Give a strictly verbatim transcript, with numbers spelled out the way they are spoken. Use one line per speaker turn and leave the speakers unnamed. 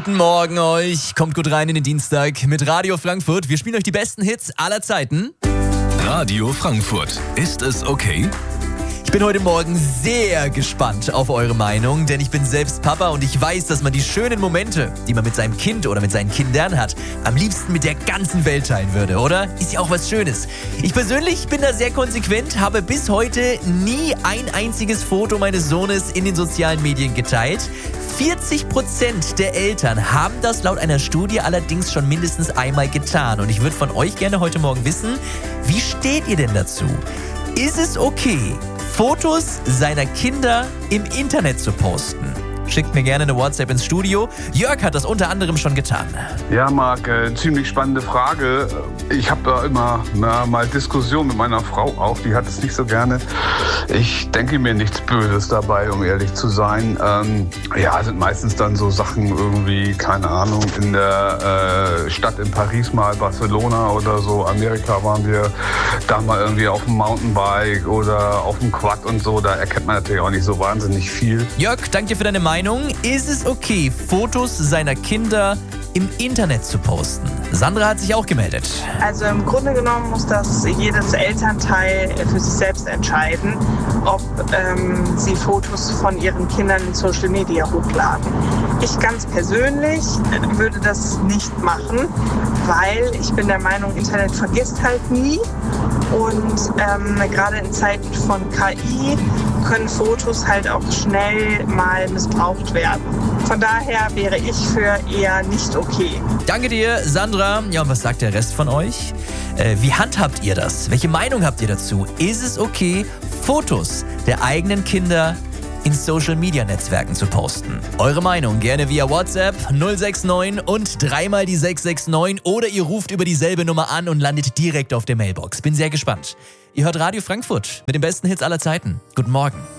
Guten Morgen euch, kommt gut rein in den Dienstag mit Radio Frankfurt. Wir spielen euch die besten Hits aller Zeiten.
Radio Frankfurt, ist es okay?
Ich bin heute Morgen sehr gespannt auf eure Meinung, denn ich bin selbst Papa und ich weiß, dass man die schönen Momente, die man mit seinem Kind oder mit seinen Kindern hat, am liebsten mit der ganzen Welt teilen würde, oder? Ist ja auch was Schönes. Ich persönlich bin da sehr konsequent, habe bis heute nie ein einziges Foto meines Sohnes in den sozialen Medien geteilt. vierzig Prozent der Eltern haben das laut einer Studie allerdings schon mindestens einmal getan. Und ich würde von euch gerne heute Morgen wissen, wie steht ihr denn dazu? Ist es okay, Fotos seiner Kinder im Internet zu posten? Schickt mir gerne eine WhatsApp ins Studio. Jörg hat das unter anderem schon getan.
Ja, Marc, äh, ziemlich spannende Frage. Ich habe da immer na, mal Diskussionen mit meiner Frau auch. Die hat es nicht so gerne. Ich denke mir nichts Böses dabei, um ehrlich zu sein. Ähm, ja, sind meistens dann so Sachen irgendwie, keine Ahnung, in der äh, Stadt in Paris mal, Barcelona oder so. Amerika waren wir da mal irgendwie auf dem Mountainbike oder auf dem Quad und so. Da erkennt man natürlich auch nicht so wahnsinnig viel.
Jörg, danke dir für deine Meinung. Ist es okay, Fotos seiner Kinder im Internet zu posten? Sandra hat sich auch gemeldet.
Also im Grunde genommen muss das jedes Elternteil für sich selbst entscheiden, ob ähm, sie Fotos von ihren Kindern in Social Media hochladen. Ich ganz persönlich würde das nicht machen, weil ich bin der Meinung, Internet vergisst halt nie. Und ähm, gerade in Zeiten von K I können Fotos halt auch schnell mal missbraucht werden. Von daher wäre ich für eher nicht okay.
Danke dir, Sandra. Ja, und was sagt der Rest von euch? Äh, wie handhabt ihr das? Welche Meinung habt ihr dazu? Ist es okay, Fotos der eigenen Kinder in Social-Media-Netzwerken zu posten? Eure Meinung gerne via WhatsApp null sechs neun und dreimal die sechs sechs neun oder ihr ruft über dieselbe Nummer an und landet direkt auf der Mailbox. Bin sehr gespannt. Ihr hört Radio Frankfurt mit den besten Hits aller Zeiten. Guten Morgen.